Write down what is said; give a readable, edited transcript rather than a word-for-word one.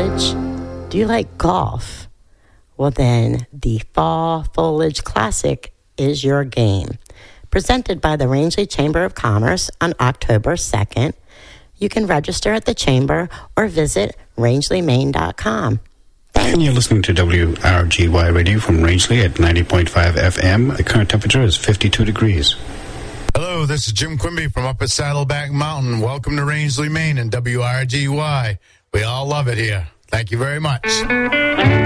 foliage? Do you like golf? Well then, the Fall Foliage Classic is your game. Presented by the Rangeley Chamber of Commerce on October 2nd. You can register at the Chamber or visit rangeleymaine.com. And you're listening to WRGY Radio from Rangeley at 90.5 FM. The current temperature is 52 degrees. Hello, this is Jim Quimby from up at Saddleback Mountain. Welcome to Rangeley, Maine and WRGY. We all love it here. Thank you very much.